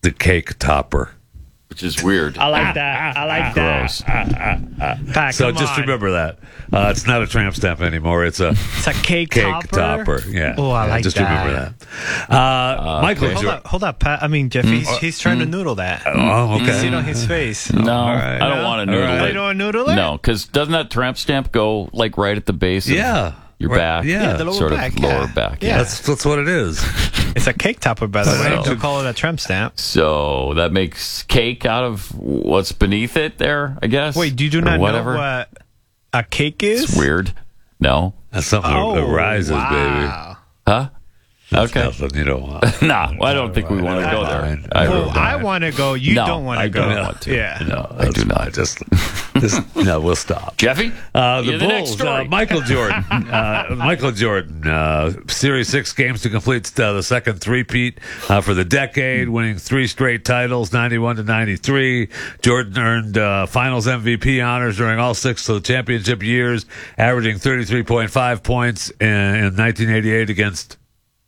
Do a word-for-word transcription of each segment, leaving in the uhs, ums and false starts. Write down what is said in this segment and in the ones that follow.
the cake topper. Which is weird. I like that. I like Gross. that. Pat, So come just on. remember that. Uh, it's not a tramp stamp anymore. It's a It's a cake, cake topper. topper. Yeah. Oh, I Yeah, like just that. remember that. Uh, Michael okay. Hold Jordan. up, hold up, Pat. I mean, Jeff, he's, he's trying to noodle that. Oh, You see it okay. on his face. No, right. I don't want to All noodle right. it. You don't noodle it? No, because doesn't that tramp stamp go like right at the base of Yeah. your Right. back? Yeah. Yeah, the lower sort back, of yeah. lower back. Yeah. That's that's what it is. It's a cake topper, by the way. So- Don't call it a tramp stamp. So that makes cake out of what's beneath it there, I guess. Wait, you do Or not whatever. know what a cake is? It's weird. No. That's something Oh, that rises, wow. Huh? That's Okay. nothing you don't want. No, I don't think we want to go there. Fine. I Well, really don't. I want to go. You No, don't want I to go. don't want to. Yeah. No, I do that's not. fine. Just, just no, we'll stop. Jeffy? Uh, the Yeah, the next Bulls, story. uh, Michael Jordan. uh, Michael Jordan, uh, Series six games to complete uh, the second three-peat uh, for the decade, winning three straight titles, ninety-one to ninety-three. Jordan earned uh, Finals M V P honors during all six of the championship years, averaging thirty-three point five points in, in nineteen eighty-eight against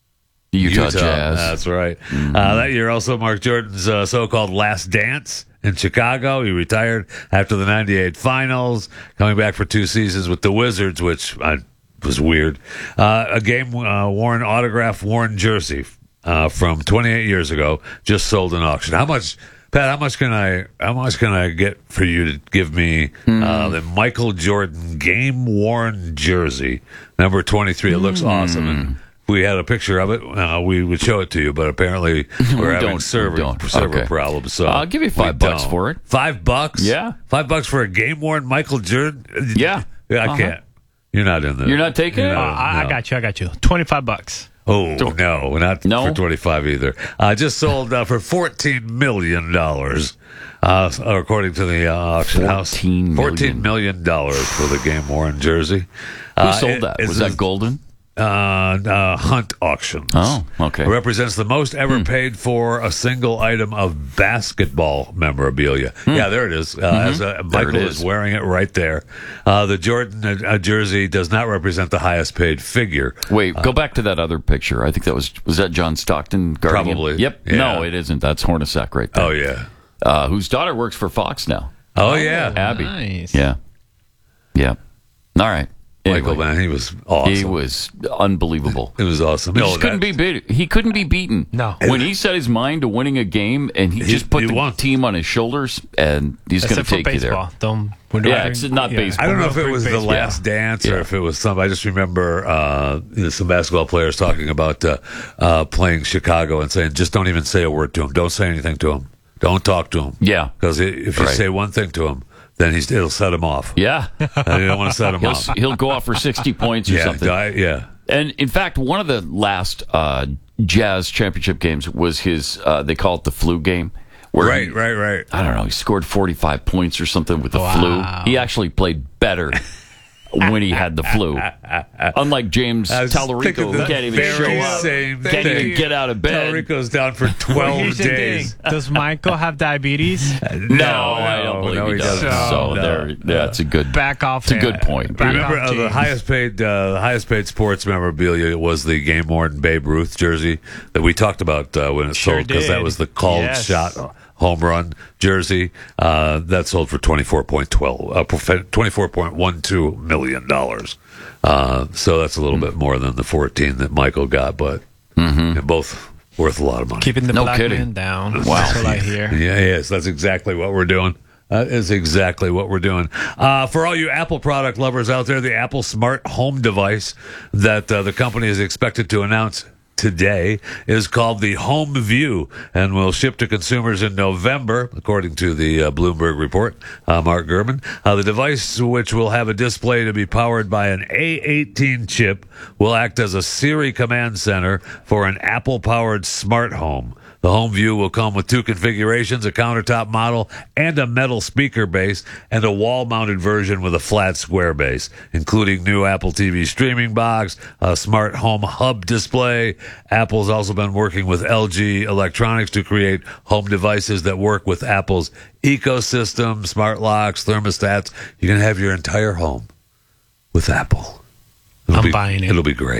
The Utah, Jazz. That's right. Uh, that year also marked Jordan's uh, so-called last dance in Chicago. He retired after the ninety-eight finals, coming back for two seasons with the Wizards, which uh, was weird. Uh, a game uh, worn autograph worn jersey uh, from twenty-eight years ago just sold in auction. How much, Pat? How much can I? How much can I get for you to give me uh, the Michael Jordan game worn jersey, number twenty-three? It looks awesome. And we had a picture of it. Uh, we would show it to you, but apparently we're having don't. We server don't. server Okay. problems. So I'll give you five we bucks don't. for it. Five bucks? Yeah. Five bucks for a game worn Michael Jordan? Yeah. I Uh-huh. can't. You're not in the. You're not taking you're it? Oh, not- I, I no. got you. I got you. Twenty-five bucks. Oh no, not No? for twenty-five either. Uh, just sold uh, for fourteen million dollars, uh, according to the uh, auction house. fourteen million. Fourteen million dollars for the game worn jersey. Who Uh, sold it- that? it's Was a- that Golden? Uh, uh, Hunt Auctions. Oh, okay. It represents the most ever paid for a single item of basketball memorabilia. Yeah, there it is. Uh, as uh, Michael it is. is. wearing it right there. Uh, the Jordan uh, uh, jersey does not represent the highest paid figure. Wait, go back to that other picture. I think that was was that John Stockton guarding him? Probably. Yep. Yeah. No, it isn't. That's Hornacek right there. Oh yeah. Uh, whose daughter works for Fox now? Oh yeah. Abby. Nice. Yeah. Yeah. All right. Michael, Anyway, man, he was awesome. he was unbelievable. It was awesome. He Oh, just couldn't that- be beat. He couldn't be beaten. No. When he set his mind to winning a game, and he, He- just put he the won. team on his shoulders, and he's going to Except for take you there. baseball. Don't. we're Yeah, not- except not baseball. I don't know We're if it not was the baseball. last dance or Yeah. if it was some. I just remember uh, you know, some basketball players talking about uh, uh, playing Chicago and saying, just don't even say a word to him. Don't say anything to him. Don't talk to him. Yeah. Because if you Right. say one thing to him, then he's, it'll set him off. Yeah. And you don't want to set him He'll, off. he'll go off for sixty points or Yeah, something. die- yeah. And in fact, one of the last uh, Jazz championship games was his. Uh, they call it the flu game. Where Right, he- right, right. I don't know. He scored forty-five points or something with the Wow. flu. He actually played better when he had the flu. Unlike James I was Tallarico, thinking who the can't even very show up, same can't thing. even get out of bed. Tallarico's down for Well, twelve here's the days. thing. Does Michael have diabetes? No, I don't believe no, he, he does. doesn't. So No, there, no. that's a good. Back off. It's a good point. Back Remember, off, uh, the James. highest paid, uh, the highest paid sports memorabilia was the game worn Babe Ruth jersey that we talked about uh, when it Sure sold because that did. was the called Yes. shot home run jersey uh, that sold for twenty four point twelve, uh, twenty four point one two million dollars. Uh, so that's a little bit more than the fourteen that Michael got, but they're both worth a lot of money. Keeping the No black kidding. man down. Wow. That's what I hear. Yeah, yes, that's exactly what we're doing. That is exactly what we're doing. Uh, for all you Apple product lovers out there, the Apple Smart Home device that uh, the company is expected to announce today is called the Home View and will ship to consumers in November, according to the uh, Bloomberg report, uh, Mark Gurman. Uh, the device, which will have a display to be powered by an A eighteen chip, will act as a Siri command center for an Apple-powered smart home. The Home View will come with two configurations, a countertop model and a metal speaker base, and a wall-mounted version with a flat square base, including new Apple T V streaming box, a smart home hub display. Apple's also been working with L G Electronics to create home devices that work with Apple's ecosystem, smart locks, thermostats. You can have your entire home with Apple. It'll I'm be, buying it. It'll be great.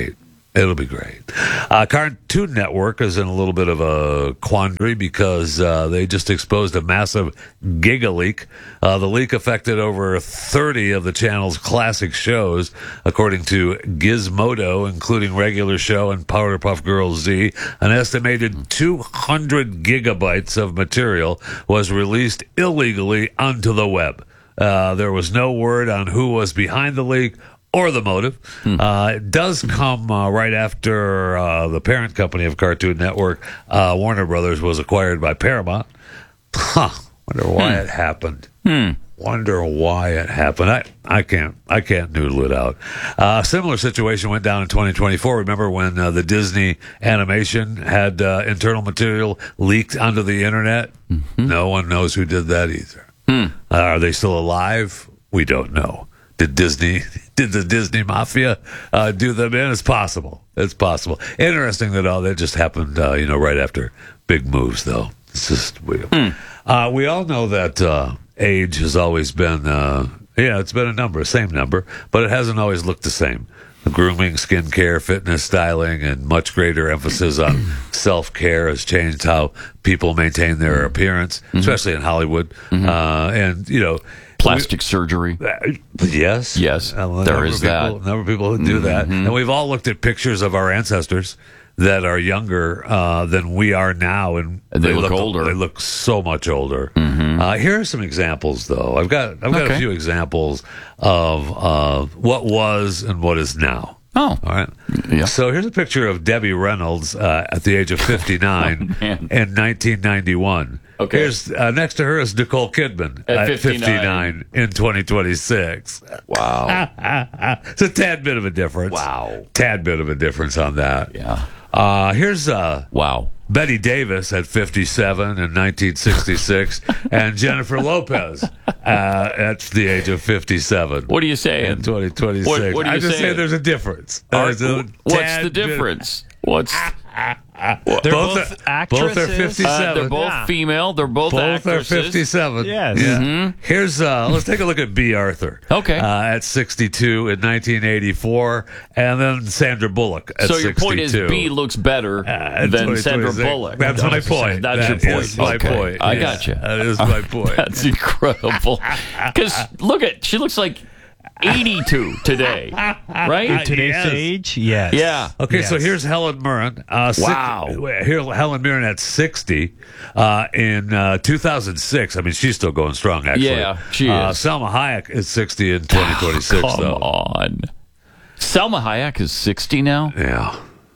It'll be great. Uh, Cartoon Network is in a little bit of a quandary because uh, they just exposed a massive giga leak. Uh, the leak affected over thirty of the channel's classic shows, according to Gizmodo, including Regular Show and Powerpuff Girls Z. An estimated two hundred gigabytes of material was released illegally onto the web. Uh, there was no word on who was behind the leak or the motive. Hmm. Uh, it does come uh, right after uh, the parent company of Cartoon Network, uh, Warner Brothers, was acquired by Paramount. Huh. Wonder why hmm. it happened. Hmm. Wonder why it happened. I, I can't I can't noodle it out. Uh, a similar situation went down in twenty twenty-four. Remember when uh, the Disney animation had uh, internal material leaked onto the internet? Mm-hmm. No one knows who did that either. Hmm. Uh, are they still alive? We don't know. Did Disney, did the Disney Mafia uh, do them in? It's possible. It's possible. Interesting that all that just happened, uh, you know, right after big moves, though. It's just weird. Mm. Uh, we all know that uh, age has always been, uh, yeah, it's been a number, same number, but it hasn't always looked the same. Grooming, skincare, fitness, styling, and much greater emphasis on self-care has changed how people maintain their appearance, mm-hmm. especially in Hollywood. Mm-hmm. Uh, and, you know, plastic we, surgery. Uh, yes. Yes, uh, there is people, that. A number of people who do mm-hmm. that. And we've all looked at pictures of our ancestors that are younger uh, than we are now. And, and they, they look, look older. They look so much older. Mm-hmm. Uh, here are some examples, though. I've got I've got okay. a few examples of uh, what was and what is now. Oh. All right. Yeah. So here's a picture of Debbie Reynolds uh, at the age of fifty-nine oh, in nineteen ninety-one. Okay. Here's uh, next to her is Nicole Kidman at, at fifty-nine. fifty-nine in twenty twenty-six. Wow. It's a tad bit of a difference. Wow. Tad bit of a difference on that. Yeah. Uh, here's uh, wow. Betty Davis at fifty-seven in nineteen sixty-six, and Jennifer Lopez uh, at the age of fifty-seven. What are you saying? In twenty twenty-six. What, what are you I just saying? say there's a difference. Are, There's a what's the difference? What's They're both, both are, actresses. Both are fifty-seven. Uh, they're both Yeah. female. They're both, Both actresses. are fifty-seven. Yes. Yeah. Mm-hmm. Here's uh, let's take a look at B. Arthur. Okay. Uh, at sixty-two in nineteen eighty-four, and then Sandra Bullock at so your sixty-two. point is B looks better Uh, than Sandra Bullock. That's my point. That's That your point. is my okay. point. I Yeah, got you. That is my point. That's incredible. Because look at, she looks like eighty-two today, right? In today's Yes. age, yes. Yeah. Okay, Yes. so here's Helen Mirren. Uh, six- Wow. Here, Helen Mirren at sixty uh, in uh, two thousand six. I mean, she's still going strong, actually. Yeah, she uh, is. Selma Hayek is sixty in twenty twenty-six, Come though. on. Selma Hayek is sixty now? Yeah.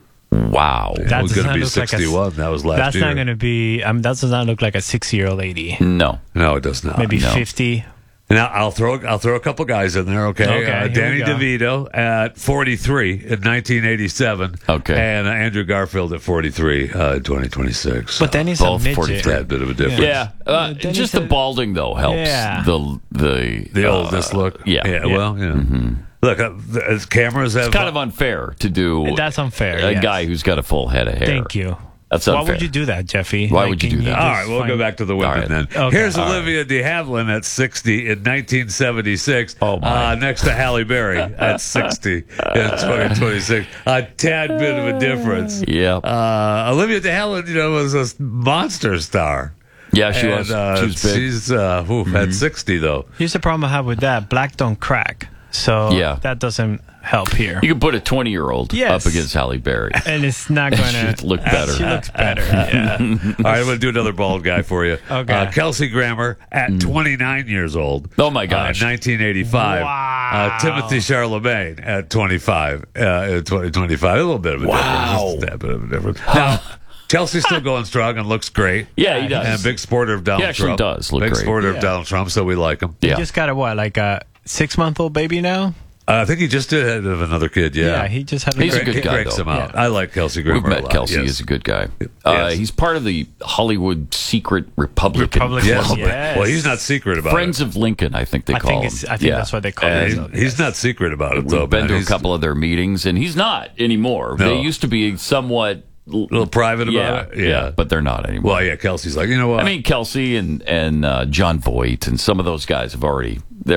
Wow. That That was does going to not be look like a- sixty-one. that was last That's year. not going to be. Um, that does not look like a sixty-year-old lady. No. No, it does not. Maybe no. fifty. Now I'll throw I'll throw a couple guys in there. Okay, Okay, uh, here Danny we go. DeVito at forty-three in nineteen eighty-seven. Okay. and uh, Andrew Garfield at forty-three uh, in twenty twenty-six. But then he's Both a midget. forty-three. That bit of a difference. Yeah. Uh, Then just he the said- balding, though, helps. Yeah. The, the, The uh, oldest look. Yeah. Yeah. yeah. Well, yeah. Look, uh, the, as cameras have It's kind of unfair to do That's unfair, a yes. guy who's got a full head of hair. Thank you. That's Why unfair. would you do that, Jeffy? Why would you can do that? All just right, we'll go find- back to the women All right. then. Okay. Here's All Olivia de Havilland at sixty in nineteen seventy-six. Oh, my. Uh, next to Halle Berry at sixty in twenty twenty-six. A tad bit of a difference. Yeah. Uh, Olivia de Havilland, you know, was a monster star. Yeah, she And, was. Uh, she was big. She's uh, ooh, at sixty though. Here's the problem I have with that. Black don't crack. So Yeah. that doesn't help here. You could put a twenty-year-old Yes. up against Halle Berry. And it's not going to She'd look better. She looks better. Yeah. All right, I'm going to do another bald guy for you. Okay. Uh, Kelsey Grammer at twenty-nine years old. Oh, my gosh. Uh, nineteen eighty-five. Wow. Uh, Timothy Charlemagne at twenty-five. Uh, in twenty twenty-five. A little bit of a Wow. difference. Just a bit of a difference. Now, Chelsea's still going strong and looks great. Yeah, he does. And a big supporter of Donald He actually Trump. does look big great. supporter of Yeah. Donald Trump, so we like him. He Yeah. just got a what, like a six-month-old baby now? Uh, I think he just did have another kid, yeah. Yeah, he just had a He's a He good guy, breaks though. him out. Yeah. I like Kelsey Grammer We've met a lot. Kelsey. Yes. He's a good guy. Uh, Yes. he's part of the Hollywood Secret Republican, Republican, Yes. Club. yes. Well, he's not secret about Friends it. of Lincoln, I think they I call think him. it's. I think Yeah. that's what they call And it. he's, he's not secret about it, though. We've been man. to a He's couple of their meetings, and he's not anymore. No. They used to be somewhat a little private yeah, about it. yeah, but they're not anymore. Well, yeah, Kelsey's like, you know what? I mean, Kelsey and and uh, John Voight and some of those guys have already they're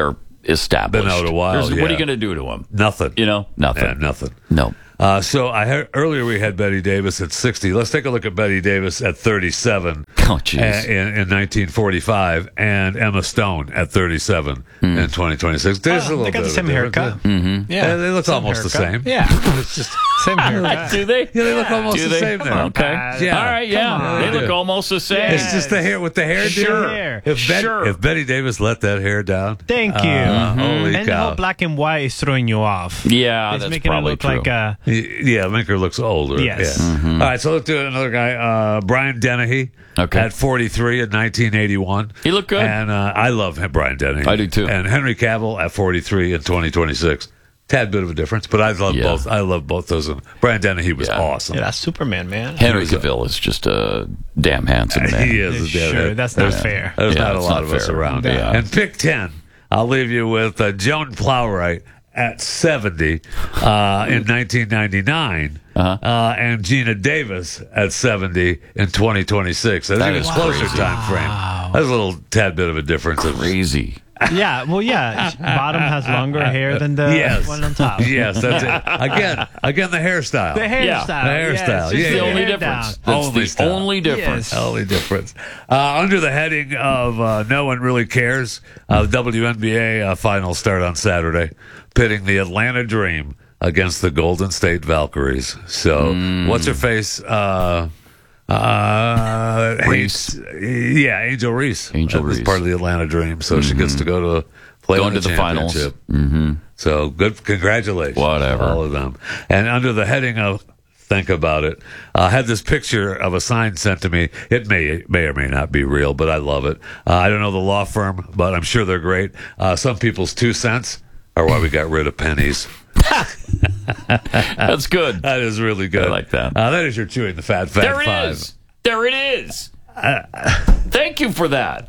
established. Been out a while, There's- What are yeah. you going to do to him? Nothing. You know, nothing. Yeah, nothing. No. Uh, so I heard earlier we had Betty Davis at sixty. Let's take a look at Betty Davis at thirty-seven Oh, jeez. uh, in, in nineteen forty-five, and Emma Stone at thirty-seven in twenty twenty-six. There's a Oh, little they got bit the of same a difference. haircut. Mm-hmm. Yeah, Yeah, they look same almost the haircut. same. Yeah, it's just same haircut. Do they? Yeah, they look almost Do the they? same there. Okay. Uh, Yeah. All right, yeah. Come on. They look Yeah. almost the same. It's just the hair with the hair. Sure. If Betty, Sure. if Betty Davis let that hair down, Thank you. uh, holy And the cow! whole black and white is throwing you off. Yeah, it's that's making it probably look true. like a. Y- Yeah, Linker looks older. Yes. Yeah. Mm-hmm. All right, so let's do another guy. Uh, Brian Dennehy Okay. at forty-three in nineteen eighty-one. He looked good. And uh, I love him, Brian Dennehy. I do too. And Henry Cavill at forty-three in twenty twenty-six. Tad bit of a difference, but I love Yeah. both. I love both those. Brian Dennehy was Yeah. awesome. Yeah, that's Superman, man. Henry Cavill is just a damn handsome man. He is. a Sure, damn- that's not there's- fair. There's Yeah, not a it's lot not of us fair. around. Yeah. And pick ten. I'll leave you with uh, Joan Plowright at seventy uh, in nineteen ninety-nine, Uh-huh. uh, and Gina Davis at seventy in twenty twenty-six. I That think it's is closer crazy. time frame. There's a little tad bit of a difference. Of, Crazy. Yeah, well, yeah. Bottom has longer hair than the yes, one on top. yes, that's it. Again, again, the hairstyle. The hairstyle. Yeah. The hairstyle. Yes, Yeah, just That's the yeah. only hair difference. down. That's Only the style. only difference. Yes. Only difference. Uh, under the heading of uh, No One Really Cares, uh, the W N B A uh, finals start on Saturday, pitting the Atlanta Dream against the Golden State Valkyries. So, Mm. what's her face? Uh, uh, Reese. H- yeah, Angel Reese. Angel That was Reese. part of the Atlanta Dream, so she gets to go to play Going in to the finals. championship. Mm-hmm. So, good. Congratulations. Whatever. to all of them. And under the heading of Think About It, I had this picture of a sign sent to me. It may may or may not be real, but I love it. Uh, I don't know the law firm, but I'm sure they're great. Uh, some people's two cents are why we got rid of pennies. That's good. That is really good. I like that. Uh, that is your chewing the fat fat There it five. is. There it is. Thank you for that.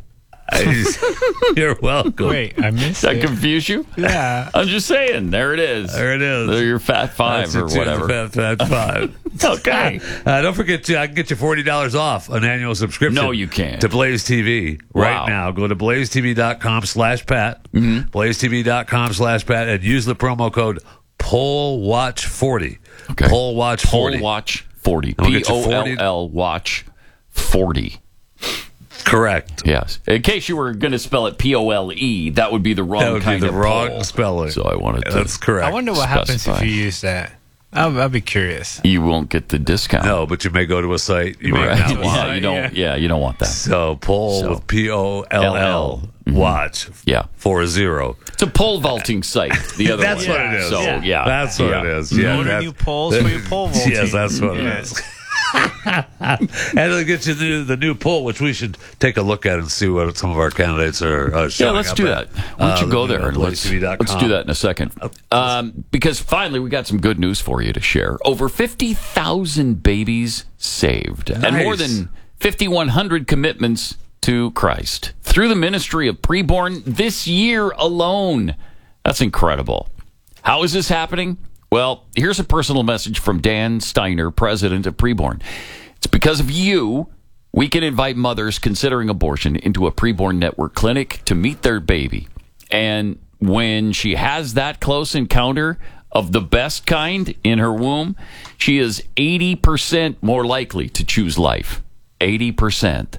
You're welcome. Wait, I missed Does that it. confuse you? Yeah. I'm just saying. There it is. There it is. They're your fat five That's or your chewing the whatever. Fat, fat five. Okay. Uh, don't forget, to, I can get you forty dollars off an annual subscription. No, you can't. To Blaze T V right Wow. now. Go to blaze t v dot com slash pat, Mm-hmm. blaze t v dot com slash pat, and use the promo code poll watch forty. Okay. Poll watch forty. Poll Watch forty. I'll P get you O forty. L L Watch forty. Correct. Yes. In case you were going to spell it P O L E, that would be the wrong That would be kind the of wrong poll. spelling. So I wanted to. That's correct. I wonder what happens Specify. if you use that. I'll, I'll be curious. You won't get the discount. No, but you may go to a site you may Right. not want. Yeah, you don't. Yeah, you don't want that. So poll So. with P O L L watch Yeah. four zero. It's a pole vaulting site. The other That's one. what it is. So Yeah. yeah, That's what Yeah. it is. Yeah, Order that's- new polls for your pole vaulting. Yes, that's what Yes. it is. And it'll get you the, the new poll, which we should take a look at and see what some of our candidates are uh, Yeah, showing let's up do at. that. Why don't you Uh, go the- there and blaze let's, t v dot com. let's do that in a second. Um, because finally, we got some good news for you to share. Over fifty thousand babies saved, and more Nice. than fifty-one hundred commitments to Christ through the ministry of Preborn this year alone. That's incredible. How is this happening? Well, here's a personal message from Dan Steiner, president of Preborn. It's because of you, we can invite mothers considering abortion into a Preborn Network clinic to meet their baby. And when she has that close encounter of the best kind in her womb, she is eighty percent more likely to choose life. eighty percent.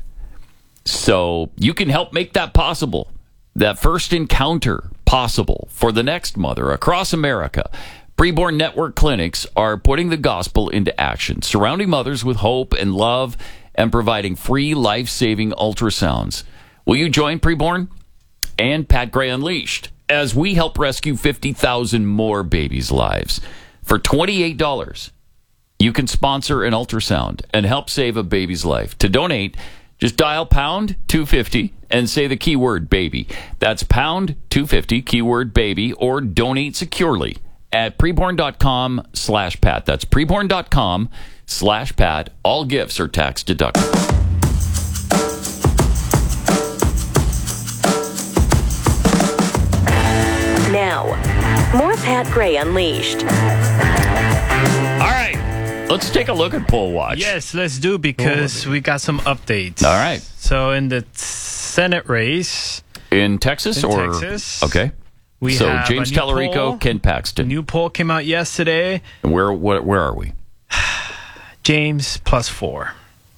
So you can help make that possible. That first encounter possible for the next mother across America. Preborn Network clinics are putting the gospel into action, surrounding mothers with hope and love and providing free life-saving ultrasounds. Will you join Preborn and Pat Gray Unleashed as we help rescue fifty thousand more babies' lives? For twenty-eight dollars, you can sponsor an ultrasound and help save a baby's life. To donate, just dial pound two fifty and say the keyword baby. That's pound two fifty, keyword baby, or donate securely at preborn.com slash pat. That's preborn.com slash pat. All gifts are tax deductible. Now, more Pat Gray Unleashed. All right, let's take a look at Poll Watch. Yes, let's do because we got some updates. All right. So in the Senate race, In Texas In or Texas. okay. We so have James a new Tallarico, poll. Ken A Paxton. new poll came out yesterday. And where, where where are we? James plus four.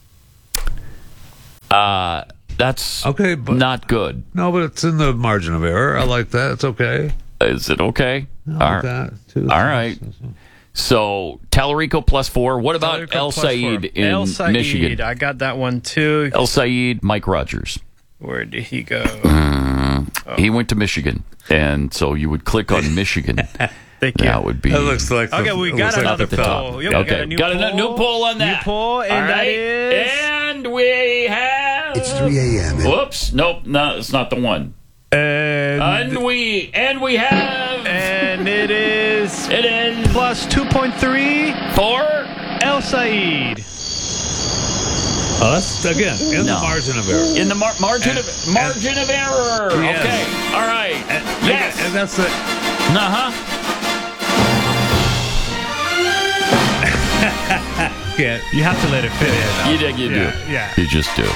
Uh, that's Okay, but- not good. No, but it's in the margin of error. I like that. It's okay. Is it okay? I All like right. that. Two All right. So Tallarico plus four. What about Tallarico El plus Said four. in El Said, Michigan? I got that one too. El Said, Mike Rogers. Where did he go? He went to Michigan, and so you would click on Michigan. Thank you. That would be. That looks like Okay, the, we it got looks like another the top. poll. Yep, we okay, got a new got poll. a new poll on that. New poll, and All that right. is. And we have. It's three a.m. and Whoops! Nope, no, it's not the one. And, And we and we have. and it is It is plus two point three. for. El Said. Oh, that's, again, in No. the margin of error. In the mar- margin of margin of error. Yes. Okay. All right. And- yes. And that's the. Uh huh. Can't. You have to let it fit in. You dig. You Yeah, do. yeah. You just do.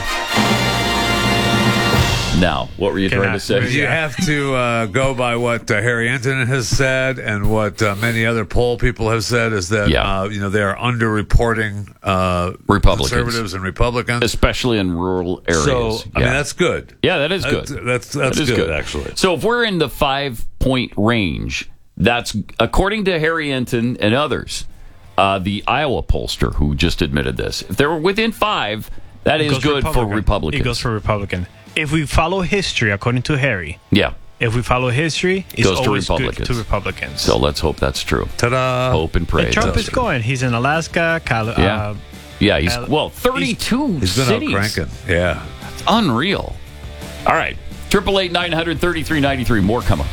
Now, what were you Can trying I- to say? You have to uh, go by what uh, Harry Enton has said and what uh, many other poll people have said is that Yeah. uh, you know they are underreporting uh, Republicans. conservatives and Republicans. Especially in rural areas. So I yeah. mean that's good. yeah, that is good. That's that's, that's That is good, actually. So if we're in the five point range, that's according to Harry Enton and others, uh, the Iowa pollster who just admitted this. If they were within five, that It is goes good for Republicans. It goes for Republican. If we follow history, according to Harry, yeah. if we follow history, it's Goes to always Republicans. good to Republicans. So let's hope that's true. Ta-da! Hope and pray. and Trump that's is true. going. He's in Alaska, Cali- Yeah. uh, Yeah, he's Uh, well, thirty-two He's been cities. out cranking. Yeah. Unreal. All right. Triple eight nine hundred thirty three ninety three. More coming.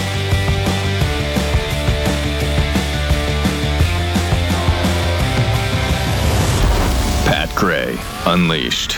Pat Gray Unleashed.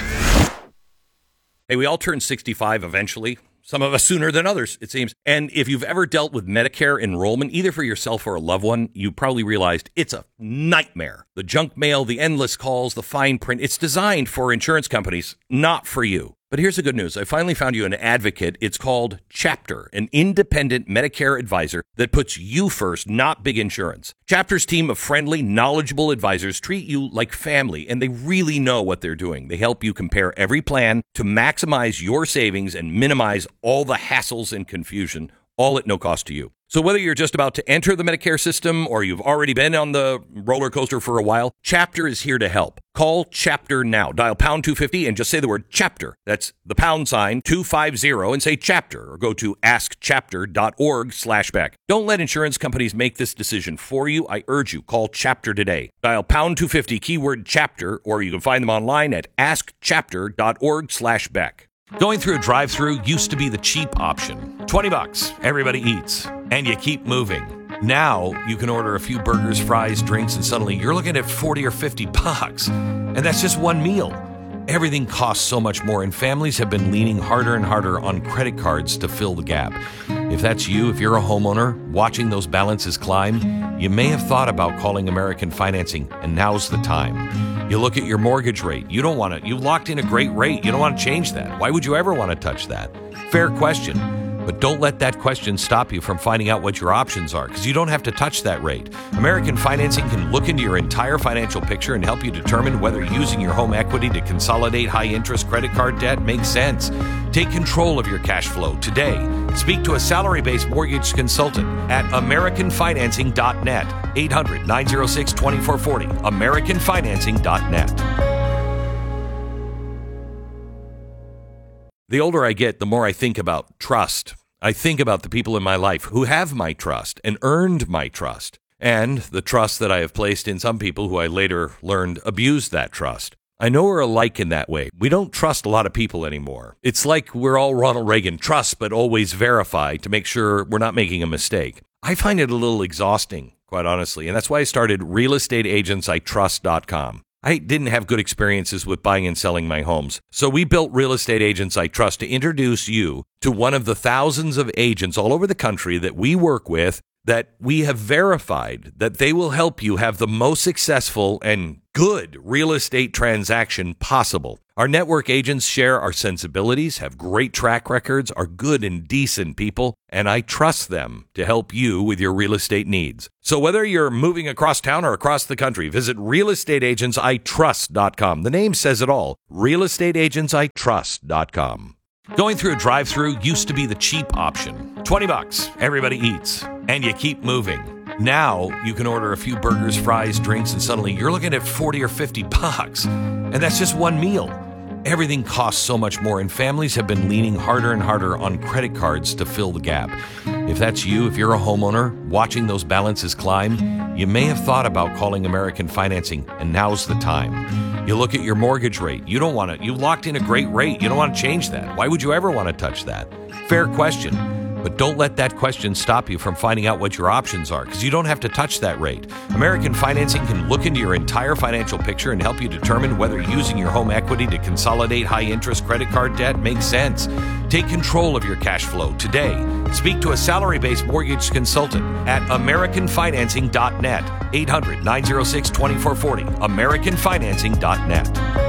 Hey, we all turn sixty-five eventually. Some of us sooner than others, it seems. And if you've ever dealt with Medicare enrollment, either for yourself or a loved one, you probably realized it's a nightmare. The junk mail, the endless calls, the fine print. It's designed for insurance companies, not for you. But here's the good news. I finally found you an advocate. It's called Chapter, an independent Medicare advisor that puts you first, not big insurance. Chapter's team of friendly, knowledgeable advisors treat you like family, and they really know what they're doing. They help you compare every plan to maximize your savings and minimize all the hassles and confusion, all at no cost to you. So whether you're just about to enter the Medicare system or you've already been on the roller coaster for a while, Chapter is here to help. Call Chapter now. Dial pound two fifty and just say the word Chapter. That's the pound sign two fifty and say Chapter, or go to askchapter.org slash back. Don't let insurance companies make this decision for you. I urge you, call Chapter today. Dial pound two fifty, keyword Chapter, or you can find them online at askchapter.org slash back. Going through a drive-thru used to be the cheap option. twenty bucks, everybody eats, and you keep moving. Now you can order a few burgers, fries, drinks, and suddenly you're looking at forty or fifty bucks. And that's just one meal. Everything costs so much more, and families have been leaning harder and harder on credit cards to fill the gap. If that's you, if you're a homeowner watching those balances climb, you may have thought about calling American Financing, and now's the time. You look at your mortgage rate. You don't want to, you locked in a great rate. You don't want to change that. Why would you ever want to touch that? Fair question. But don't let that question stop you from finding out what your options are, because you don't have to touch that rate. American Financing can look into your entire financial picture and help you determine whether using your home equity to consolidate high-interest credit card debt makes sense. Take control of your cash flow today. Speak to a salary-based mortgage consultant at american financing dot net. eight hundred, nine oh six, two four four oh. american financing dot net. The older I get, the more I think about trust. I think about the people in my life who have my trust and earned my trust, and the trust that I have placed in some people who I later learned abused that trust. I know we're alike in that way. We don't trust a lot of people anymore. It's like we're all Ronald Reagan, trust but always verify to make sure we're not making a mistake. I find it a little exhausting, quite honestly, and that's why I started real estate agents I trust dot com. I didn't have good experiences with buying and selling my homes, so we built Real Estate Agents I Trust to introduce you to one of the thousands of agents all over the country that we work with that we have verified that they will help you have the most successful and good real estate transaction possible. Our network agents share our sensibilities, have great track records, are good and decent people, and I trust them to help you with your real estate needs. So whether you're moving across town or across the country, visit real estate agents I trust dot com. The name says it all, real estate agents I trust dot com. Going through a drive-thru used to be the cheap option. twenty bucks, everybody eats, and you keep moving. Now you can order a few burgers, fries, drinks, and suddenly you're looking at forty or fifty bucks. And that's just one meal. Everything costs so much more, and families have been leaning harder and harder on credit cards to fill the gap. If that's you, if you're a homeowner watching those balances climb, you may have thought about calling American Financing, and now's the time. You look at your mortgage rate. You don't want to, you locked in a great rate. You don't want to change that. Why would you ever want to touch that? Fair question. But don't let that question stop you from finding out what your options are, because you don't have to touch that rate. American Financing can look into your entire financial picture and help you determine whether using your home equity to consolidate high-interest credit card debt makes sense. Take control of your cash flow today. Speak to a salary-based mortgage consultant at american financing dot net. eight hundred, nine oh six, two four four oh. american financing dot net.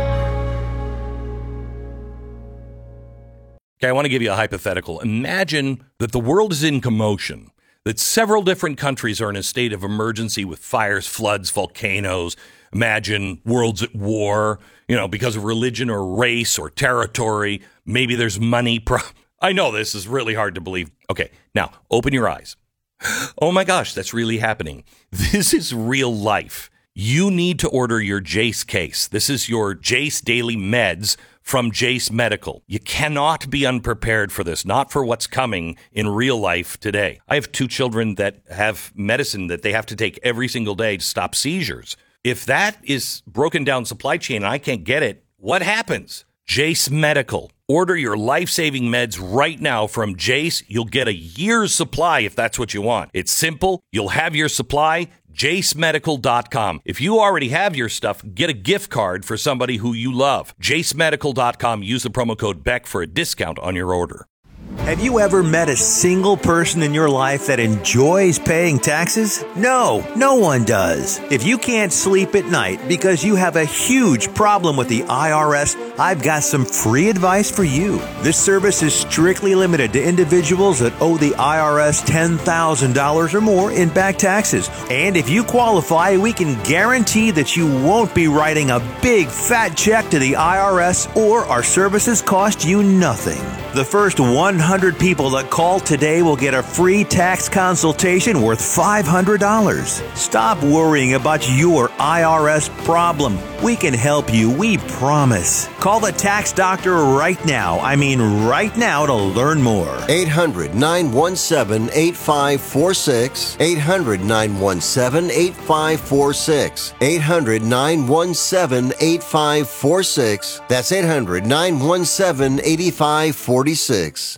Okay, I want to give you a hypothetical. Imagine that the world is in commotion, that several different countries are in a state of emergency with fires, floods, volcanoes. Imagine world's at war, you know, because of religion or race or territory. Maybe there's money. Pro- I know this is really hard to believe. Okay, now open your eyes. Oh my gosh, that's really happening. This is real life. You need to order your Jace case. This is your Jace Daily Meds from Jace Medical. You cannot be unprepared for this, not for what's coming in real life today. I have two children that have medicine that they have to take every single day to stop seizures. If that is broken down supply chain and I can't get it, what happens? Jace Medical. Order your life-saving meds right now from Jace. You'll get a year's supply if that's what you want. It's simple. You'll have your supply. jace medical dot com. If you already have your stuff, get a gift card for somebody who you love. jace medical dot com. Use the promo code Beck for a discount on your order. Have you ever met a single person in your life that enjoys paying taxes? No, no one does. If you can't sleep at night because you have a huge problem with the I R S, I've got some free advice for you. This service is strictly limited to individuals that owe the I R S ten thousand dollars or more in back taxes. And if you qualify, we can guarantee that you won't be writing a big fat check to the I R S, or our services cost you nothing. The first one hundred people that call today will get a free tax consultation worth five hundred dollars. Stop worrying about your I R S problem. We can help you, we promise. Call the tax doctor right now. I mean right now to learn more. eight hundred, nine one seven, eight five four six. eight hundred, nine one seven, eight five four six. eight hundred, nine one seven, eight five four six. That's eight hundred, nine one seven, eight five four six.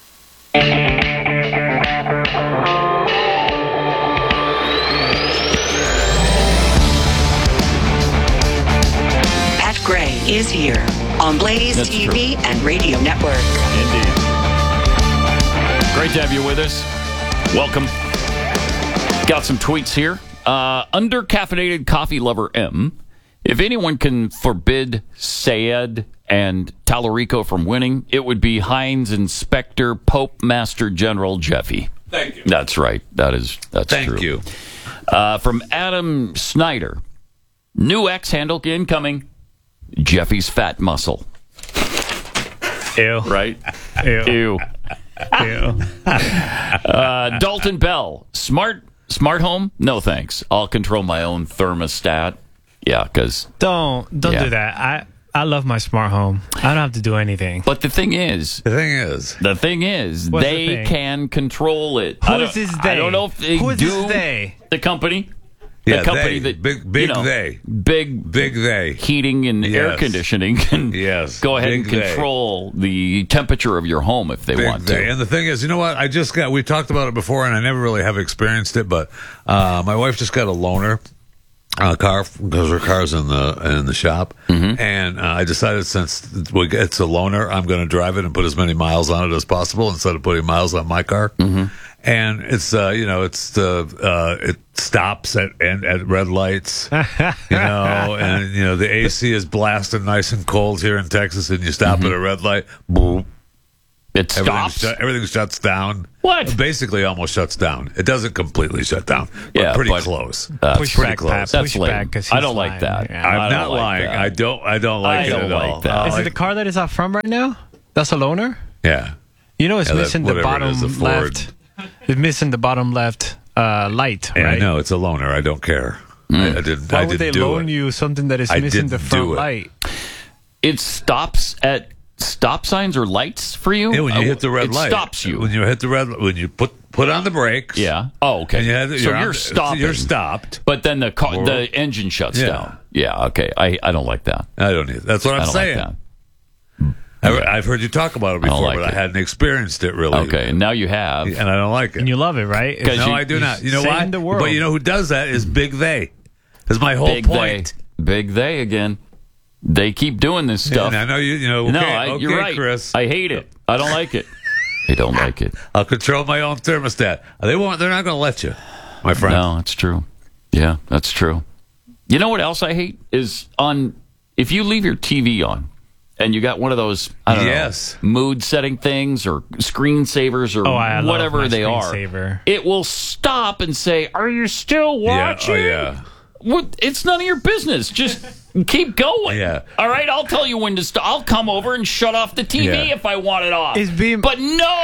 Pat Gray is here on Blaze That's T V true. and Radio Network. Indeed. Great to have you with us. Welcome. Got some tweets here. Uh, under caffeinated coffee lover M, if anyone can forbid Sayed and Tallarico from winning, it would be Heinz Inspector Pope Master General Jeffy. Thank you. That's right. That is that's Thank true. you. Uh, from Adam Snyder, new X handle incoming. Jeffy's fat muscle. Ew. Right? Ew. Ew. Ew. Uh, Dalton Bell, smart smart home? No thanks. I'll control my own thermostat. Yeah, because. Don't don't Yeah. do that. I I love my smart home. I don't have to do anything. But the thing is, The thing is, the thing is, What's the they thing? can control it. Who I is don't- this I they? don't know if they Who is do. this they? The company. The Yeah, company they. that Big- big you know, they. big big they. heating and air Yes. conditioning can Yes, go ahead and big they. control the temperature of your home if they Big want day. to. And the thing is, you know what? I just got, we talked about it before, and I never really have experienced it, but uh, my wife just got a loaner. Uh, car because her car's in the in the shop, Mm-hmm. and uh, I decided since we it's a loaner, I'm going to drive it and put as many miles on it as possible instead of putting miles on my car. Mm-hmm. and it's uh, you know it's the uh, it stops at and at red lights, you know, and you know the A C is blasting nice and cold here in Texas, and you stop Mm-hmm. at a red light, boom, It everything, stops. shut, everything shuts down. What? Basically, almost shuts down. It doesn't completely shut down, but Yeah, pretty but- close. That's Push pretty back, close. Pat. That's Push lame. back. 'cause I he's don't like lying. that. Yeah. I'm I not don't like lying. that. I don't. I don't like I it don't at like all. that. I Is it like- the car that is out front right now? That's a loaner? yeah. You know, it's Yeah, that- missing the whatever it bottom is, the Ford. left. It's missing the bottom left uh, light, Yeah, right? I know it's a loaner. I don't care. I, I didn't. Why I would didn't they do loan it. you something that is I missing the didn't front do it. light? It stops at stop signs or lights for you? Yeah, when you Uh, hit the red it light, stops you. When you hit the red, when you put put on the brakes. Yeah. Oh, okay. And you had, so you're, you're on- stopping. You're stopped. But then the car, Or- the engine shuts Yeah. down. Yeah. Okay. I, I don't like that. I don't need. That's what I I'm don't saying. like that. I, I've heard you talk about it I don't before, like but it. I hadn't experienced it really. Okay. And now you have. and I don't like it. And you love it, right? Because no, you- I do you not. You know why? saving the world. But you know who does that is Big They. That's my whole Big point. they. Big they again. They keep doing this stuff. And I know you. You know. Okay, no, I, okay, you're right. Chris. I hate it. I don't like it. I don't like it. I'll control my own thermostat. They won't. They're not going to let you, my friend. No, that's true. Yeah, that's true. You know what else I hate is on if you leave your T V on and you got one of those I don't Yes. know mood setting things or screensavers or Oh, I love whatever my they are, screensaver. it will stop and say, "Are you still Yeah. watching?" Oh yeah. What? It's none of your business. Just keep going. Yeah. All right. I'll tell you when to stop. I'll come over and shut off the T V Yeah. if I want it off. It's being- but no.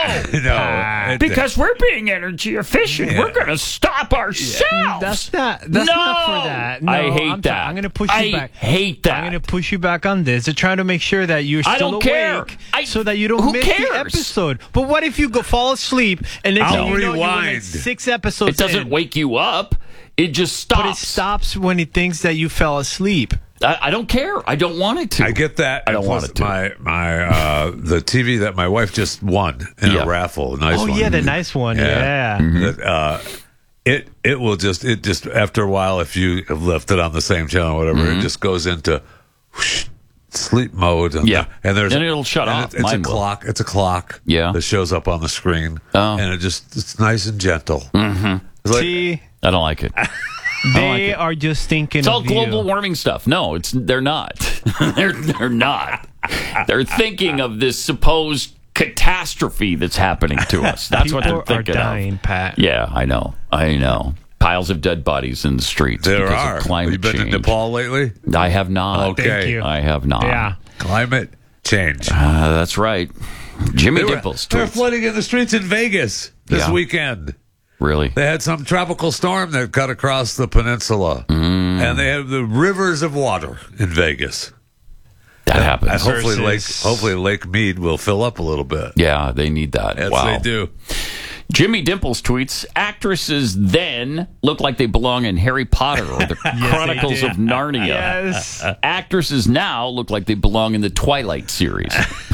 No. it- Because we're being energy efficient, Yeah. we're going to stop ourselves. That's not. That's no, not for that. No, I hate I'm that. t- I'm going to push you I back. hate that. I'm going to push you back on this to try to make sure that you're still I don't awake, care. I- so that you don't who miss cares? the episode. But what if you go fall asleep and then I'll you know, you're rewind. like six episodes? It doesn't in, wake you up. It just stops. But it stops when it thinks that you fell asleep. I, I don't care. I don't want it to. I get that. I don't And want plus it to. My my uh, the T V that my wife just won in Yeah. a raffle. A nice Oh one. yeah, the nice one. Yeah. That, uh, it it will just it just after a while if you have left it on the same channel or whatever Mm-hmm. it just goes into whoosh, sleep mode and Yeah. and there's And it'll shut and off. It, it's Mine a will. clock. It's a clock. Yeah. that shows up on the screen. Oh. and it just it's nice and gentle. Mm-hmm. It's like, See, I don't like it. they like it. are just thinking. It's all of global you. warming stuff. No, it's they're not. they're they're not. They're thinking of this supposed catastrophe that's happening to us. That's what People they're are thinking dying, of. Pat. Yeah, I know. I know. Piles of dead bodies in the streets there because are. of climate Have you been change. to Nepal lately? I have not. Okay. Thank you. I have not. Yeah. Climate change. Uh, that's right. Jimmy They were, Dimples they were tweets. flooding in the streets in Vegas this Yeah. weekend. Really? They had some tropical storm that cut across the peninsula, Mm. and they have the rivers of water in Vegas. That And happens. Versus- hopefully, Lake hopefully Lake Mead will fill up a little bit. Yeah, they need that. Yes, wow. they do. Jimmy Dimples tweets, actresses then look like they belong in Harry Potter or the Chronicles did. of Narnia. Yes. Actresses now look like they belong in the Twilight series.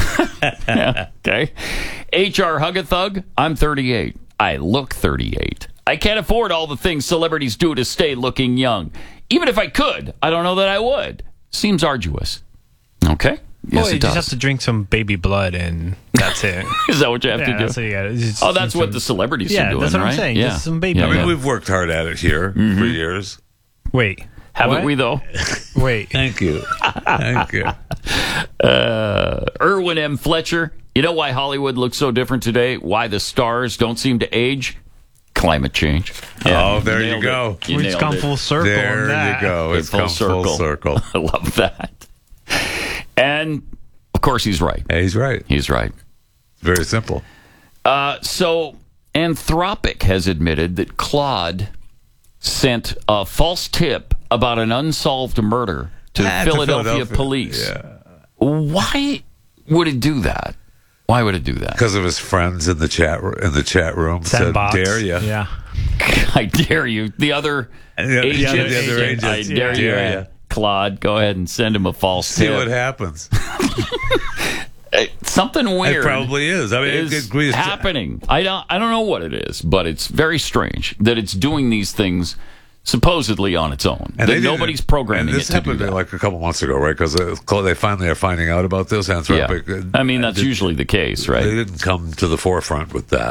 Yeah, okay. H R Hugathug, I'm thirty-eight. I look thirty-eight. I can't afford all the things celebrities do to stay looking young. Even if I could, I don't know that I would. Seems arduous. Okay. Yes, well, you it just does. have to drink some baby blood, and that's it. Is that what you have yeah, to do? that's what you got. Just- Oh, that's some- what the celebrities Yeah, are doing, that's what I'm right? saying. Yeah. Just some baby Yeah, I mean, yeah. we've worked hard at it here Mm-hmm. for years. Wait, Haven't what? we, though? Wait. Thank you. Thank you. Uh, Erwin M. Fletcher. You know why Hollywood looks so different today? Why the stars don't seem to age? Climate change. Oh, there you nailed go. it. You We've nailed come it. full circle. on There that. you go. It's Full come circle. full circle. I love that. And, of course, he's right. Hey, he's right. He's right. Very simple. Uh, so, Anthropic has admitted that Claude sent a false tip about an unsolved murder to Ah, to Philadelphia, Philadelphia. police. Yeah. Why would it do that? Why would it do that? Because of his friends in the chat in the chat room said, Sandbox. "Dare you?" Yeah. I dare you. The other And the- agent, the other- the other agent, agents, I dare yeah. you. Dare ya. Claude, go ahead and send him a false See tip. what happens. Uh, Something weird. It probably is. I mean, it is could be- happening. I don't. I don't know what it is, but it's very strange that it's doing these things supposedly on its own. And that they didn't- nobody's programming and this it to do happened that. like a couple months ago, right? Because they finally are finding out about this. Yeah. Anthropic. I mean, that's They- usually the case, They right? didn't come to the forefront with that.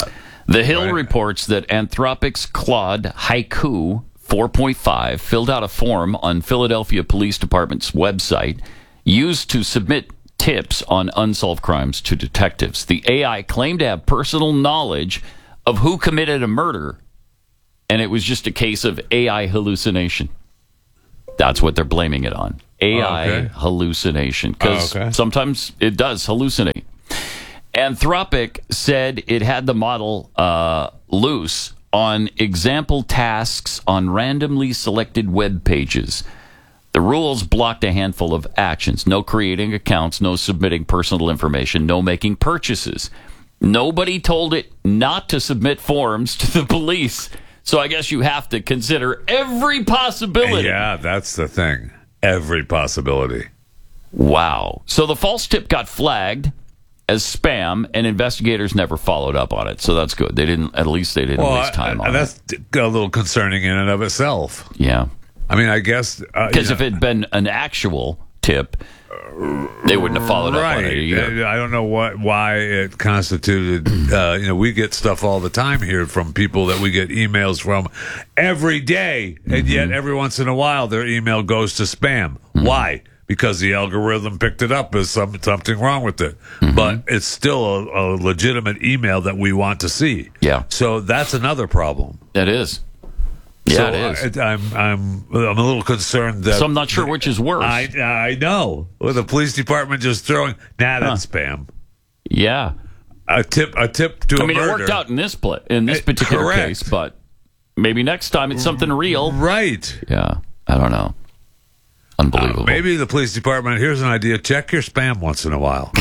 The Hill Right. reports that Anthropic's Claude Haiku four point five filled out a form on Philadelphia Police Department's website used to submit tips on unsolved crimes to detectives. The A I claimed to have personal knowledge of who committed a murder, and it was just a case of A I hallucination. That's what they're blaming it on. A I Oh, okay. hallucination. Because Oh, okay. sometimes it does hallucinate. Anthropic said it had the model uh, loose on example tasks on randomly selected web pages. The rules blocked a handful of actions. No creating accounts, no submitting personal information, no making purchases. Nobody told it not to submit forms to the police. So I guess you have to consider every possibility. Yeah, that's the thing. Every possibility. Wow. So the false tip got flagged as spam, and investigators never followed up on it. So that's good. They didn't. At least they didn't waste time I- on that's it. a little concerning in and of itself. Yeah. I mean, I guess uh, Because you if know, it had been an actual tip, they wouldn't have followed up on it right, either. I don't know what why it constituted. Uh, you know, we get stuff all the time here from people that we get emails from every day, and yet Mm-hmm. every once in a while their email goes to spam. Why? Because the algorithm picked it up as some, something wrong with it. Mm-hmm. But it's still a, a legitimate email that we want to see. Yeah. So that's another problem. It is. Yeah, so it is. I, I'm I'm I'm a little concerned that So I'm not sure which is worse. I I know. With the police department just throwing nah, that's spam. yeah. A tip a tip to I a mean, murder. it worked out in this pla- in this Eh, particular correct. case, but maybe next time it's something real. Right. Yeah. I don't know. Unbelievable. Uh, maybe the police department. Here's an idea: check your spam once in a while.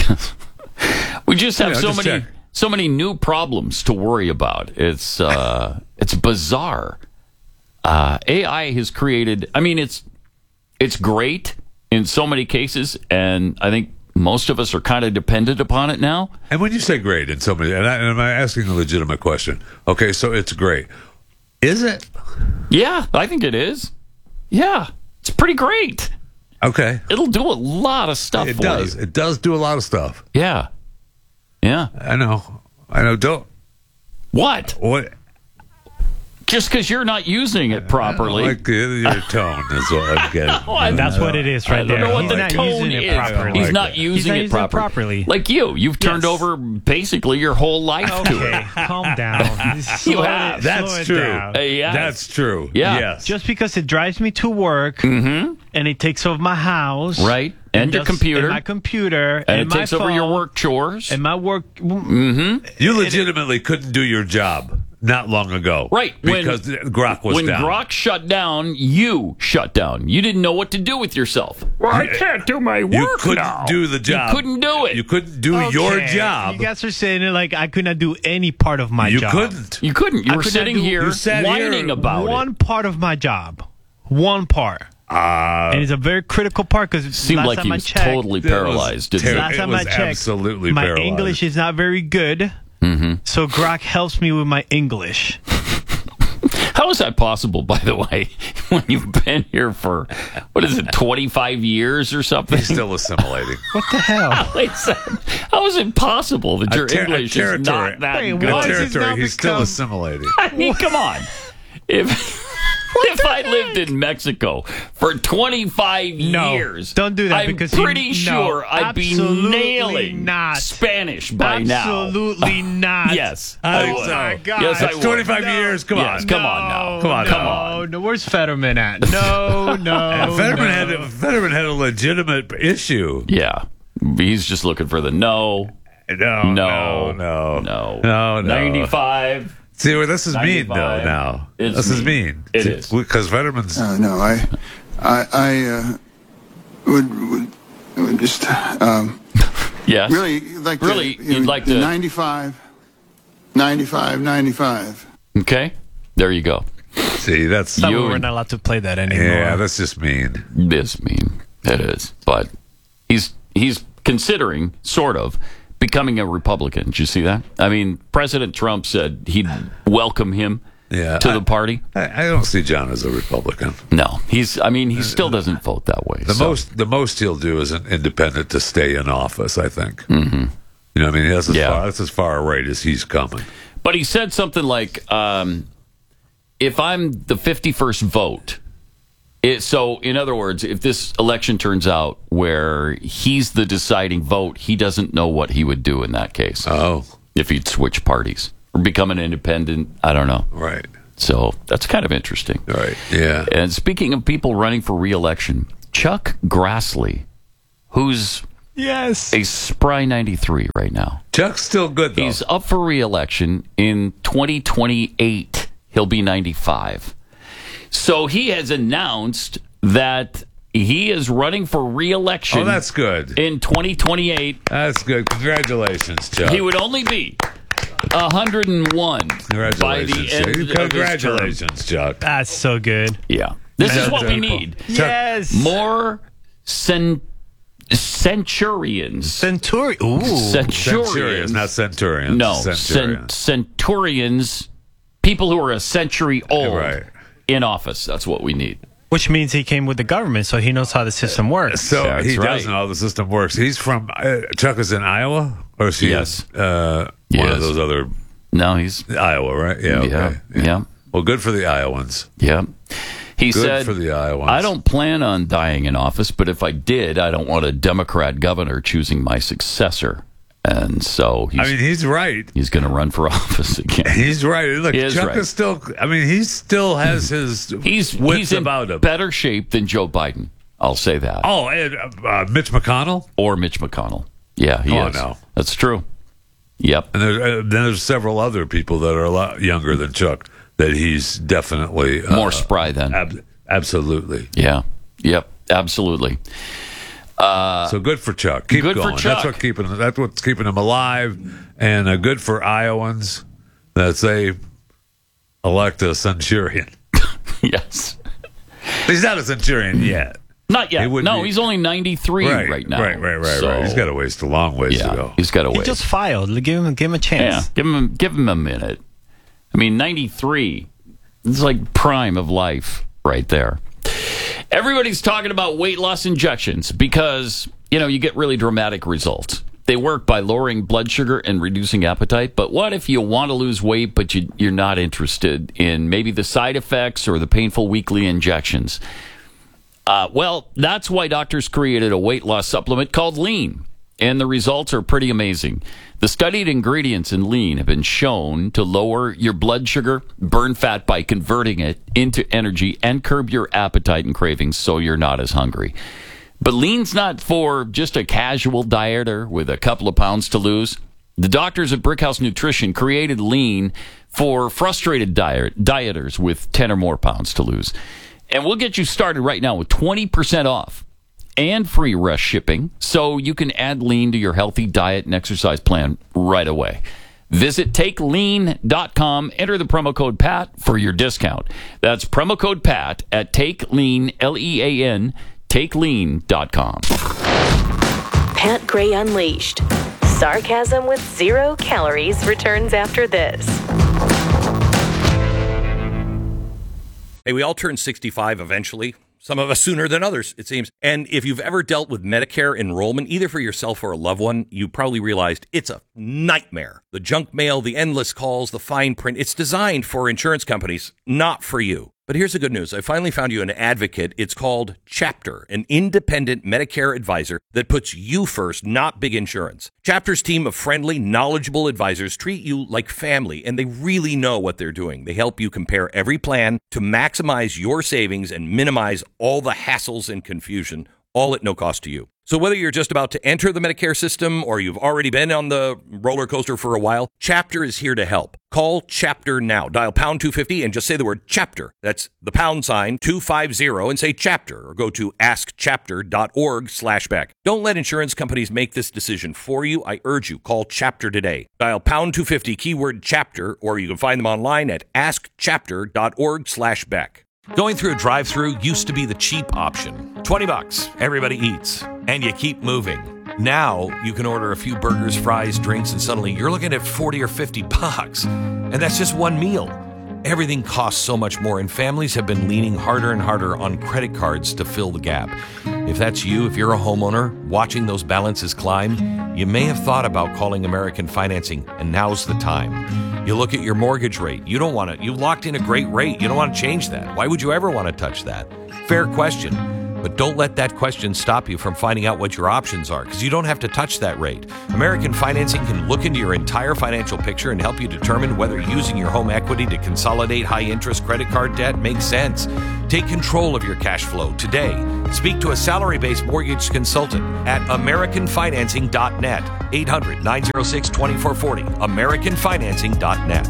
We just have Yeah, so just many check. so many new problems to worry about. It's uh, it's bizarre. Uh, A I has created. I mean, it's it's great in so many cases, and I think most of us are kind of dependent upon it now. And when you say great in so many, and, I, and I'm asking a legitimate question. Okay, so it's great. Is it? Yeah, I think it is. Yeah, it's pretty great. Okay. It'll do a lot of stuff It for does. you. It does do a lot of stuff. Yeah. Yeah. I know. I know. Don't. What? What? Just because you're not using it properly. Like uh, your tone is what I'm getting. I- That's what it is right I don't there. know what He's the not tone using it is. properly. He's like not that. using He's not it using it properly. properly. Like you, you've turned Yes. over basically your whole life to Okay, it. calm down. Slow have. it- That's slow it true. down. Uh, yeah. That's true. Yeah. Yes. Just because it drives me to work and it takes over my house, Right. And your does- computer. and my computer, and and it my takes over your phone, work chores. and my work. You legitimately couldn't do your job not long ago. Right. When- Because Grok was when down. Grok shut down, you shut down. You didn't know what to do with yourself. Well, I can't do my work you couldn't now. do the job. You couldn't do it. You couldn't do your Okay, job. You guys are saying it like I could not do any part of my You job. couldn't. You couldn't. You I were could not sitting do- here you sat whining here about One it. part of my job. One part. Uh, And it's a very critical part because Seemed last like time he I was checked, totally It was paralyzed. didn't terrible. he? last It time was I checked, absolutely my paralyzed. English is not very good. Mm-hmm. So Grok helps me with my English. How is that possible, by the way, when you've been here for, what is it, twenty-five years or something? He's still assimilating. What the hell? How is it possible that your A ter- a English is territory. not that Wait, good? what? The Why is it now territory, he's still become- assimilating. I mean, come on. If if I lived in Mexico for twenty-five No, years, don't do that I'm because you- pretty no, sure I'd be absolutely nailing not. Spanish by now. Absolutely not. Yes, I I think would. so. my God. Yes, I That's would. twenty-five No. years. Come Yes, on. come on now. Come on, no, come on. No, where's Fetterman at? No, no. And Fetterman no. had a, Fetterman had a legitimate issue. Yeah, he's just looking for the no, No, no, no, no, no, no, no. ninety-five. See, well, this is mean though. ninety-five. Now It's this is mean. mean. It See, is. because Fetterman's. Uh, no, I, I, I uh, would, would, would just um, Yes, really like Really, to, you'd like to- ninety-five, ninety-five, ninety-five. Okay, there you go. See, that's Some You- we're not allowed to play that anymore. yeah, that's just mean. This mean it is, but he's he's considering sort of becoming a Republican. Did you see that? I mean, President Trump said he'd welcome him Yeah, to I- the party. I, I don't see John as a Republican. No, he's. I mean, he still doesn't vote that way. The so- most, the most he'll do is an independent to stay in office. I think. Mm-hmm. You know, what I mean, that's as Yeah. far that's as far right as he's coming. But he said something like, um, if I'm the fifty-first vote, it, so in other words, if this election turns out where he's the deciding vote, he doesn't know what he would do in that case. Oh. If he'd switch parties or become an independent, I don't know. Right. So that's kind of interesting. Right, yeah. And speaking of people running for re-election, Chuck Grassley, who's yes. a spry ninety-three right now. Chuck's still good, though. He's up for re-election in twenty twenty-eight. He'll be ninety-five. So he has announced that he is running for re-election. Oh, that's good. In twenty twenty-eight. That's good. Congratulations, Chuck. He would only be one hundred one Congratulations, by the end Chuck. of Congratulations, his term. Chuck. That's so good. Yeah. This Man, is what we people. need. Yes. More cen- centurions. Centurion. Ooh. Centurions. Centurions, not centurions. No. Centurions. Cent- centurions. People who are a century old Right. in office. That's what we need. Which means he came with the government, so he knows how the system works. So That's he right. does know how the system works. He's from, uh, Chuck is in Iowa? Or is he Yes. uh, one Yes. of those other, No, he's. Iowa, right? Yeah, Yeah. okay. Yeah. Well, good for the Iowans. Yeah. He Good said, for the Iowans. I don't plan on dying in office, but if I did, I don't want a Democrat governor choosing my successor. And so he's, I mean, he's right. he's going to run for office again. He's right. Look, He is Chuck right. is still, I mean, he still has his He's, wits he's in about him. better shape than Joe Biden. I'll say that. Oh, and uh, Mitch McConnell? Or Mitch McConnell. Yeah, he Oh, is. no. That's true. Yep. And there's, uh, then there's several other people that are a lot younger than Chuck that he's definitely uh, More spry then. Ab- absolutely. Yeah. Yep. Absolutely. Uh, So good for Chuck. Keep good for going. Chuck. That's what keeping. That's what's keeping him alive, and uh, good for Iowans that they elect a centurion. yes. He's not a centurion yet. Not yet. He would No, be- he's only ninety-three right, Right, now. right, right, right, So, right. He's got a ways, a long ways yeah, to go. He's got a He ways. just filed. Give him, give him a chance. Yeah, give him give him a minute. I mean, ninety-three. It's like prime of life right there. Everybody's talking about weight loss injections because, you know, you get really dramatic results. They work by lowering blood sugar and reducing appetite. But what if you want to lose weight, but you, you're not interested in maybe the side effects or the painful weekly injections? Uh, well, that's why doctors created a weight loss supplement called Lean. And the results are pretty amazing. The studied ingredients in Lean have been shown to lower your blood sugar, burn fat by converting it into energy, and curb your appetite and cravings so you're not as hungry. But Lean's not for just a casual dieter with a couple of pounds to lose. The doctors at Brickhouse Nutrition created Lean for frustrated diet, dieters with ten or more pounds to lose. And we'll get you started right now with twenty percent off and free rush shipping, so you can add Lean to your healthy diet and exercise plan right away. Visit take lean dot com, enter the promo code PAT for your discount. That's promo code PAT at TakeLean, L E A N, take lean dot com. Pat Gray Unleashed. Sarcasm with zero calories returns after this. Hey, we all turn sixty-five eventually. Some of us sooner than others, it seems. And if you've ever dealt with Medicare enrollment, either for yourself or a loved one, you probably realized it's a nightmare. The junk mail, the endless calls, the fine print. It's designed for insurance companies, not for you. But here's the good news. I finally found you an advocate. It's called Chapter, an independent Medicare advisor that puts you first, not big insurance. Chapter's team of friendly, knowledgeable advisors treat you like family, and they really know what they're doing. They help you compare every plan to maximize your savings and minimize all the hassles and confusion, all at no cost to you. So whether you're just about to enter the Medicare system or you've already been on the roller coaster for a while, Chapter is here to help. Call Chapter now. Dial pound two fifty and just say the word Chapter. That's the pound sign two fifty and say Chapter, or go to ask chapter dot org slash back. Don't let insurance companies make this decision for you. I urge you, call Chapter today. Dial pound two fifty, keyword Chapter, or you can find them online at ask chapter dot org slash back. Going through a drive-thru used to be the cheap option. twenty bucks, everybody eats, and you keep moving. Now you can order a few burgers, fries, drinks, and suddenly you're looking at forty or fifty bucks. And that's just one meal. Everything costs so much more, and families have been leaning harder and harder on credit cards to fill the gap. If that's you, if you're a homeowner watching those balances climb, you may have thought about calling American Financing, and now's the time. You look at your mortgage rate. You don't want to, you locked in a great rate. You don't want to change that. Why would you ever want to touch that? Fair question. But don't let that question stop you from finding out what your options are, because you don't have to touch that rate. American Financing can look into your entire financial picture and help you determine whether using your home equity to consolidate high-interest credit card debt makes sense. Take control of your cash flow today. Speak to a salary-based mortgage consultant at american financing dot net. eight hundred, nine oh six, two four four oh. american financing dot net.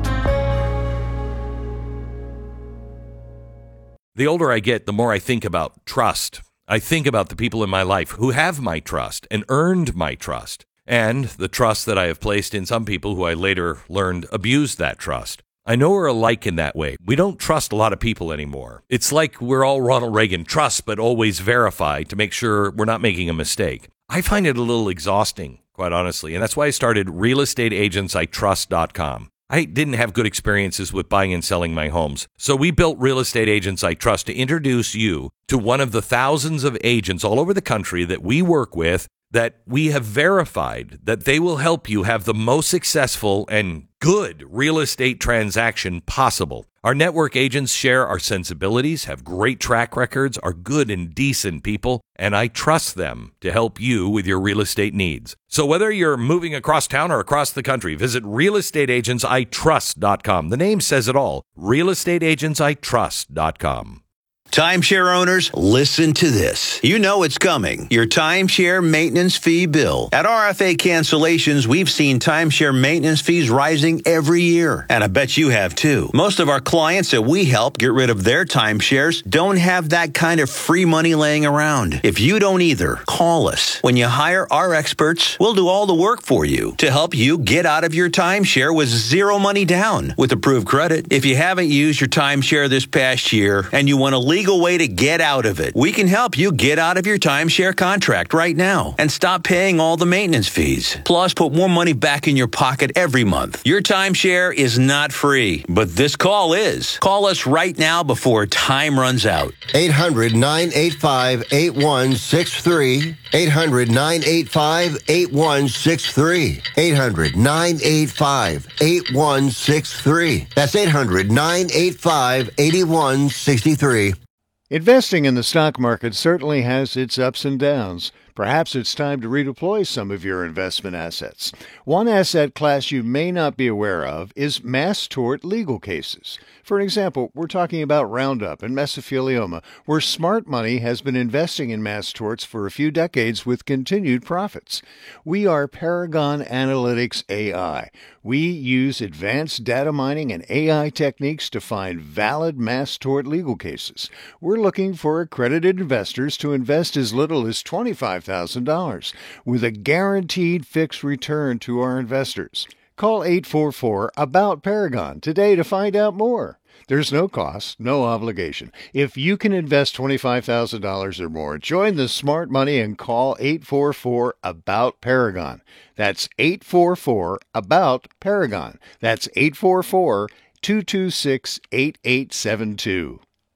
The older I get, the more I think about trust. I think about the people in my life who have my trust and earned my trust, and the trust that I have placed in some people who I later learned abused that trust. I know we're alike in that way. We don't trust a lot of people anymore. It's like we're all Ronald Reagan, trust but always verify to make sure we're not making a mistake. I find it a little exhausting, quite honestly, and that's why I started real estate agents I trust dot com. I didn't have good experiences with buying and selling my homes. So we built Real Estate Agents I Trust to introduce you to one of the thousands of agents all over the country that we work with, that we have verified that they will help you have the most successful and good real estate transaction possible. Our network agents share our sensibilities, have great track records, are good and decent people, and I trust them to help you with your real estate needs. So whether you're moving across town or across the country, visit real estate agents I trust dot com. The name says it all, real estate agents I trust dot com. Timeshare owners, listen to this. You know it's coming. Your timeshare maintenance fee bill. At R F A Cancellations, we've seen timeshare maintenance fees rising every year. And I bet you have too. Most of our clients that we help get rid of their timeshares don't have that kind of free money laying around. If you don't either, call us. When you hire our experts, we'll do all the work for you to help you get out of your timeshare with zero money down with approved credit. If you haven't used your timeshare this past year and you want to leave legal way to get out of it. We can help you get out of your timeshare contract right now and stop paying all the maintenance fees. Plus, put more money back in your pocket every month. Your timeshare is not free, but this call is. Call us right now before time runs out. eight hundred, nine eight five, eight one six three. eight hundred, nine eight five, eight one six three. eight hundred, nine eight five, eight one six three. That's eight hundred, nine eight five, eight one six three. Investing in the stock market certainly has its ups and downs. Perhaps it's time to redeploy some of your investment assets. One asset class you may not be aware of is mass tort legal cases. For example, we're talking about Roundup and mesothelioma, where smart money has been investing in mass torts for a few decades with continued profits. We are Paragon Analytics A I. We use advanced data mining and A I techniques to find valid mass tort legal cases. We're looking for accredited investors to invest as little as twenty-five thousand dollars with a guaranteed fixed return to our investors. Call eight four four, A B O U T, Paragon today to find out more. There's no cost, no obligation. If you can invest twenty-five thousand dollars or more, join the smart money and call eight four four, A B O U T, Paragon. That's eight four four, A B O U T, Paragon. That's eight four four, two two six, eight eight seven two.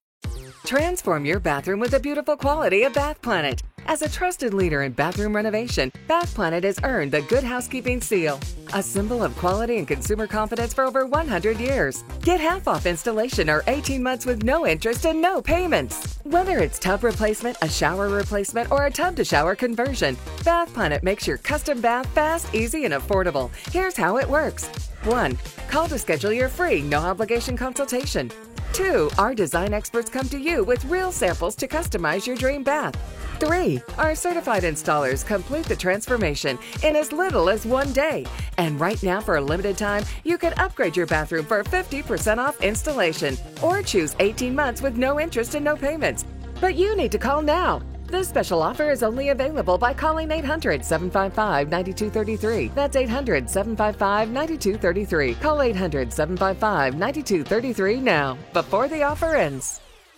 Transform your bathroom with the beautiful quality of Bath Planet. As a trusted leader in bathroom renovation, Bath Planet has earned the Good Housekeeping seal, a symbol of quality and consumer confidence for over one hundred years. Get half off installation or eighteen months with no interest and no payments. Whether it's tub replacement, a shower replacement, or a tub-to-shower conversion, Bath Planet makes your custom bath fast, easy, and affordable. Here's how it works. one. Call to schedule your free, no-obligation consultation. two. Our design experts come to you with real samples to customize your dream bath. three. Our certified installers complete the transformation in as little as one day. And right now, for a limited time, you can upgrade your bathroom for fifty percent off installation or choose eighteen months with no interest and no payments. But you need to call now. This special offer is only available by calling eight hundred, seven five five, nine two three three. That's eight hundred, seven five five, nine two three three. Call eight hundred, seven five five, nine two three three now, before the offer ends.